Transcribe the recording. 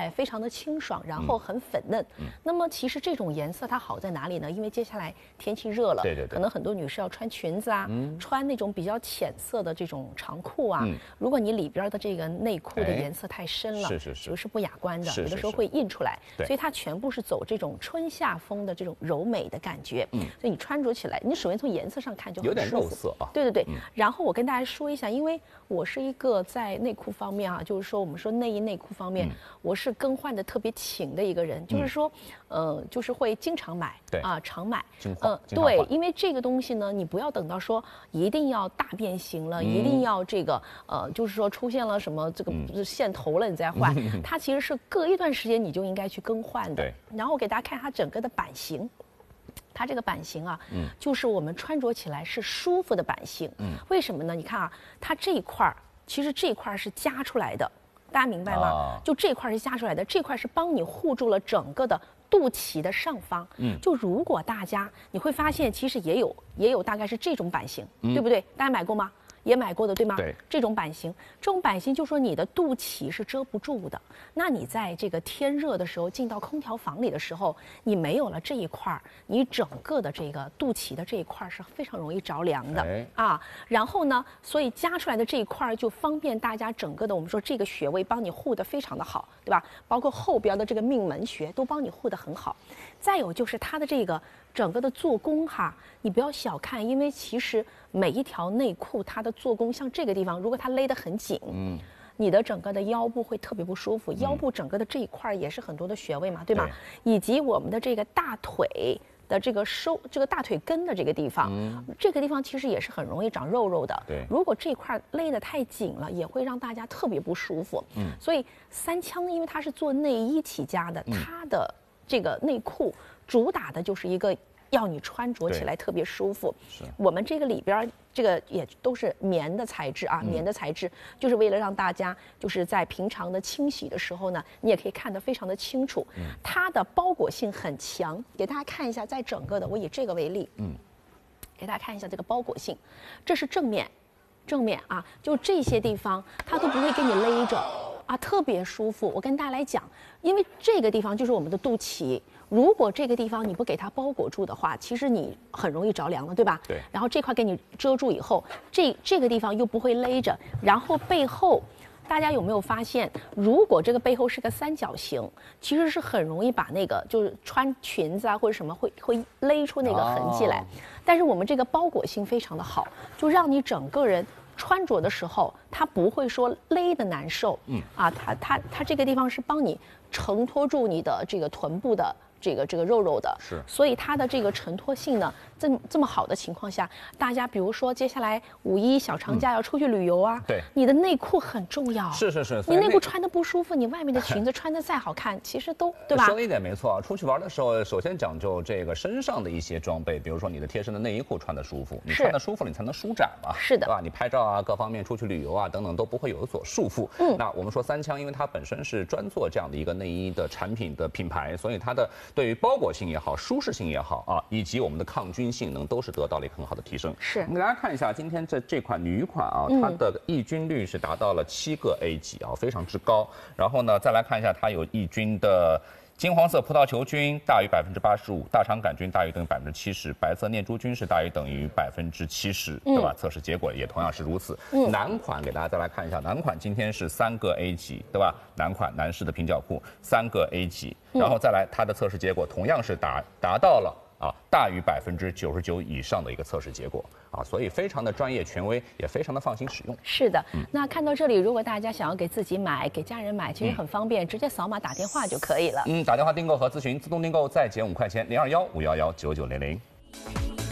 在非常的清爽，然后很粉嫩。那么其实这种颜色它好在哪里呢？因为接下来天气热了， 对， 可能很多女士要穿裙子啊，穿那种比较浅色的这种长裤啊。如果你里边的这个内裤的颜色太深了，是不雅观的，有的时候会印出来。所以它全部是走这种春夏风的这种柔美的感觉。所以你穿着起来，你首先从颜色上看就很舒服， 有点肉色啊。 对。然后我跟大家说一下，因为我是一个在内裤方面啊，就是说我们说内衣内裤方面，我是更换的特别勤的一个人，就是说，就是会经常买，常买，对，因为这个东西呢，你不要等到说一定要大变形了，一定要这个就是说出现了什么这个线头了你再换，它其实是隔一段时间你就应该去更换的。然后我给大家看它整个的版型。它这个版型啊，就是我们穿着起来是舒服的版型。为什么呢？你看啊，它这一块儿，其实这一块是夹出来的，大家明白吗？就这块是夹出来的，这块是帮你护住了整个的肚脐的上方。就如果大家你会发现，其实也有大概是这种版型，对不对？大家买过吗？也买过的对吗？ 对， 这种版型就说你的肚脐是遮不住的。那你在这个天热的时候进到空调房里的时候，你没有了这一块，你整个的这个肚脐的这一块是非常容易着凉的啊。然后呢，所以夹出来的这一块就方便大家整个的我们说这个穴位帮你护得非常的好，对吧？包括后边的这个命门穴都帮你护得很好。再有就是它的这个整个的做工哈，你不要小看，因为其实每一条内裤它的做工，像这个地方，如果它勒得很紧，你的整个的腰部会特别不舒服，腰部整个的这一块也是很多的穴位嘛，对吧？以及我们的这个大腿的这个这个大腿根的这个地方，这个地方其实也是很容易长肉肉的。如果这块勒得太紧了，也会让大家特别不舒服。所以三枪因为它是做内衣起家的，它的这个内裤主打的就是一个要你穿着起来特别舒服。我们这个里边这个也都是棉的材质啊，棉的材质就是为了让大家就是在平常的清洗的时候呢，你也可以看得非常的清楚。它的包裹性很强，给大家看一下，在整个的我以这个为例，给大家看一下这个包裹性，这是正面啊，就这些地方它都不会给你勒着。特别舒服。我跟大家来讲，因为这个地方就是我们的肚脐，如果这个地方你不给它包裹住的话，其实你很容易着凉了，对吧？ 对。 然后这块给你遮住以后，这个地方又不会勒着，然后背后，大家有没有发现，如果这个背后是个三角形，其实是很容易把那个就是穿裙子啊或者什么会勒出那个痕迹来。但是我们这个包裹性非常的好，就让你整个人穿着的时候，它不会说勒的难受。它这个地方是帮你承托住你的这个臀部的这个肉肉的，所以它的这个承托性呢，这么好的情况下，大家比如说接下来五一小长假要出去旅游啊，你的内裤很重要。 是， 你内裤穿得不舒服，你外面的裙子穿得再好看，其实都对吧？ 说的一点没错，出去玩的时候，首先讲究这个身上的一些装备，比如说你的贴身的内衣裤穿得舒服，你穿得舒服，你才能舒展嘛， 是的， 对吧？你拍照啊，各方面出去旅游啊等等都不会有所束缚。那我们说三枪，因为它本身是专做这样的一个内衣的产品的品牌，所以它的对于包裹性也好，舒适性也好啊，以及我们的抗菌性能都是得到了一个很好的提升。我们给大家看一下今天这款女款啊，它的抑菌率是达到了7个 A 级啊，非常之高。然后呢，再来看一下它有抑菌的金黄色葡萄球菌大于85%，大肠杆菌大于等于70%，白色念珠菌是大于等于70%，对吧？测试结果也同样是如此。男款给大家再来看一下，男款今天是3个 A 级，对吧？男款男士的平角裤3个 A 级，然后再来它的测试结果同样是达到了大于99%以上的一个测试结果啊，所以非常的专业权威，也非常的放心使用。 是的，那看到这里，如果大家想要给自己买、给家人买，其实很方便，直接扫码打电话就可以了。 打电话订购和咨询，自动订购再减5块钱，021-511-9900。